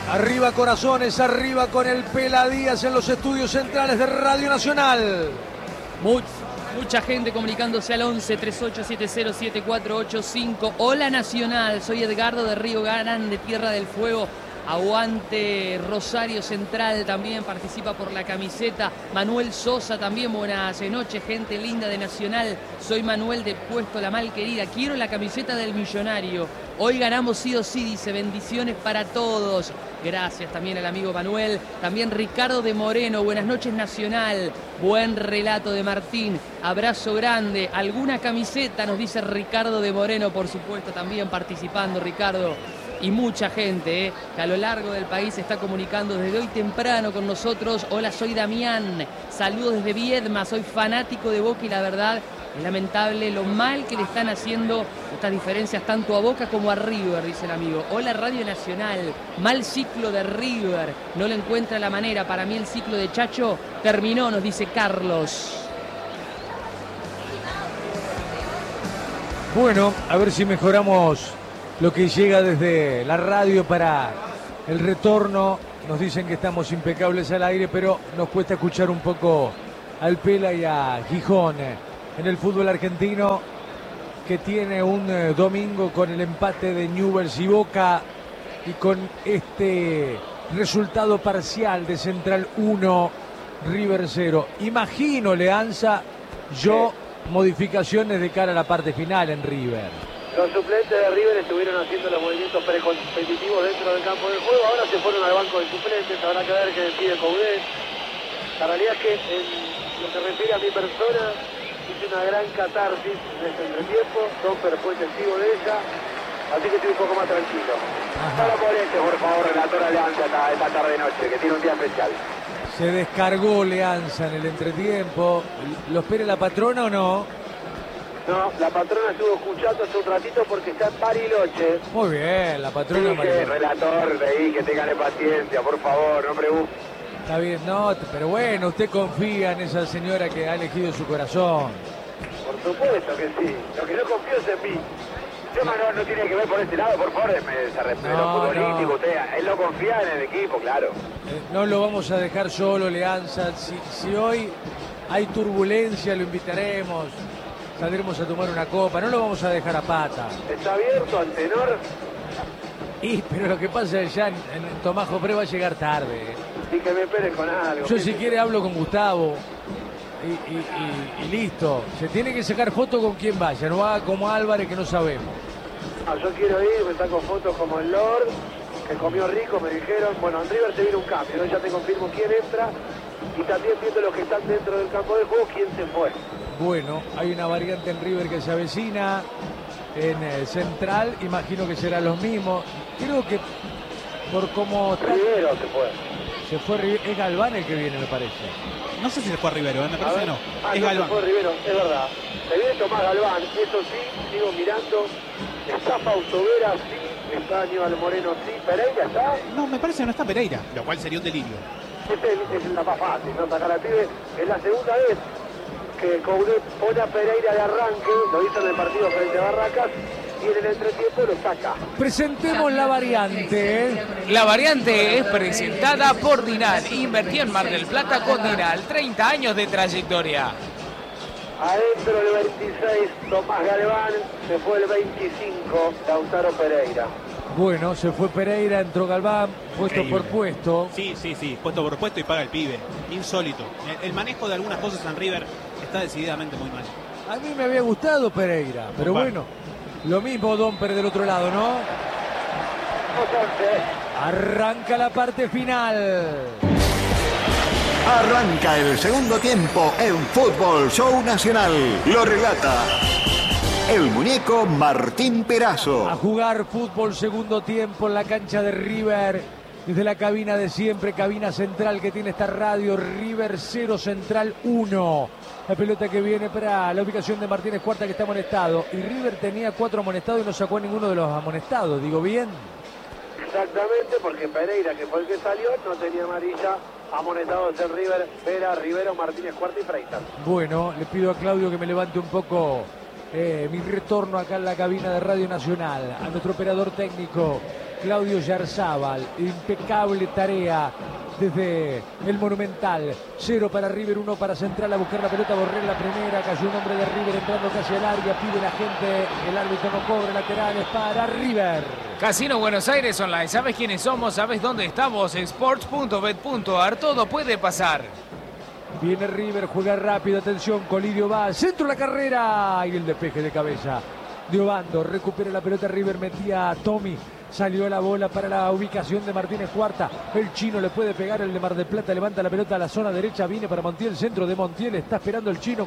Arriba corazones, arriba con el Pela Díaz en los estudios centrales de Radio Nacional. Mucha gente comunicándose al 11 3870 7485. Hola Nacional, soy Edgardo de Río Grande, Tierra del Fuego. Aguante Rosario Central, también participa por la camiseta. Manuel Sosa también, buenas noches, gente linda de Nacional. Soy Manuel de Puesto La Malquerida, quiero la camiseta del Millonario. Hoy ganamos sí o sí, dice, bendiciones para todos. Gracias también al amigo Manuel. También Ricardo de Moreno, buenas noches Nacional. Buen relato de Martín, abrazo grande. ¿Alguna camiseta? Nos dice Ricardo de Moreno, por supuesto, también participando Ricardo. Y mucha gente que a lo largo del país se está comunicando desde hoy temprano con nosotros. Hola, soy Damián, saludos desde Viedma, soy fanático de Boca y la verdad es lamentable lo mal que le están haciendo estas diferencias tanto a Boca como a River, dice el amigo. Hola Radio Nacional, mal ciclo de River, no le encuentra la manera, para mí el ciclo de Chacho terminó, nos dice Carlos. Bueno, a ver si mejoramos lo que llega desde la radio para el retorno. Nos dicen que estamos impecables al aire, pero nos cuesta escuchar un poco al Pela y a Gijón en el fútbol argentino, que tiene un domingo con el empate de Newell's y Boca y con este resultado parcial de Central 1, River 0. Imagino, Leanza, yo modificaciones de cara a la parte final en River. Los suplentes de River estuvieron haciendo los movimientos precompetitivos dentro del campo del juego. Ahora se fueron al banco de suplentes. Habrá que ver qué decide Coudet. La realidad es que en lo que refiere a mi persona, hice una gran catarsis en este entretiempo. Domper fue testigo de ella. Así que estoy un poco más tranquilo. Para Morete, por favor, relator Alianza esta tarde-noche, que tiene un día especial. Se descargó Leanza en el entretiempo. ¿Lo espera la patrona o no? No, la patrona estuvo escuchando hace un ratito porque está en Bariloche. Muy bien, la patrona. Dije, relator, leí que tengan paciencia, por favor, no pregunte. Está bien, no, pero bueno, usted confía en esa señora que ha elegido su corazón. Por supuesto que sí, lo que no confío es en mí. El tema no tiene que ver por ese lado, por favor, lo político, usted, él no confía en el equipo, claro. No lo vamos a dejar solo, Leanza. Si hoy hay turbulencia, lo invitaremos. Saldremos a tomar una copa, no lo vamos a dejar a pata. ¿Está abierto al tenor? Pero lo que pasa es que ya en Tomás Jopré va a llegar tarde. Y que me espere con algo. Yo si quiere hablo con Gustavo y listo. Se tiene que sacar foto con quien vaya, no haga como Álvarez que no sabemos. Yo quiero ir, me saco fotos como el Lord, que comió rico, me dijeron. Bueno, en River se viene un cambio, ¿no? Ya te confirmo quién entra. Y también viendo los que están dentro del campo de juego, quién se fue. Bueno, hay una variante en River que se avecina, en Central, imagino que serán los mismos. Creo que por cómo... Rivero se fue. Se fue Rivero, es Galván el que viene, me parece. No sé si se fue a Rivero, me parece que no. Es Galván. Se fue Rivero, es verdad. Se viene Tomás Galván, eso sí, sigo mirando. Está Fausto Vera, sí. Está Aníbal Moreno, sí. Pereira está. No, me parece que no está Pereira, lo cual sería un delirio. Es la más fácil, ¿no? Sacar al pibe. Es la segunda vez que Coudet pone a Pereira de arranque, lo hizo en el partido frente a Barracas, y en el entretiempo lo saca. Presentemos la variante. La variante es presentada por Dinal. Invertí en Mar del Plata con Dinal. 30 años de trayectoria. Adentro el 26, Tomás Galván, se fue el 25, Lautaro Pereira. Bueno, se fue Pereira, entró Galván, puesto por puesto. Sí, puesto por puesto y paga el pibe. Insólito. El manejo de algunas cosas en River está decididamente muy mal. A mí me había gustado Pereira, pero bueno, lo mismo Domper del otro lado, ¿no? Arranca la parte final. Arranca el segundo tiempo en Fútbol Show Nacional. Lo relata el muñeco Martín Perazo. A jugar fútbol segundo tiempo en la cancha de River. Desde la cabina de siempre, cabina central que tiene esta radio. River 0, Central 1. La pelota que viene para la ubicación de Martínez Cuarta, que está amonestado. Y River tenía 4 amonestados y no sacó a ninguno de los amonestados. ¿Digo bien? Exactamente, porque Pereira, que fue el que salió, no tenía amarilla. Amonestados en River, Vera, Rivero, Martínez Cuarta y Freitas. Bueno, le pido a Claudio que me levante un poco mi retorno acá en la cabina de Radio Nacional. A nuestro operador técnico Claudio Yarzábal, impecable tarea desde el Monumental. 0 para River, 1 para Central, a buscar la pelota, Borrell la primera, cayó un hombre de River entrando casi al área, pide la gente, el árbitro no cobra, laterales para River. Casino Buenos Aires Online, ¿sabes quiénes somos? ¿Sabes dónde estamos? Sports.bet.ar, todo puede pasar. Viene River, juega rápido, atención, Colidio va al centro de la carrera y el despeje de cabeza de Obando, recupera la pelota River, metía a Tommy, salió la bola para la ubicación de Martínez Cuarta, el chino le puede pegar, el de Mar del Plata levanta la pelota a la zona derecha, viene para Montiel, centro de Montiel, está esperando el chino.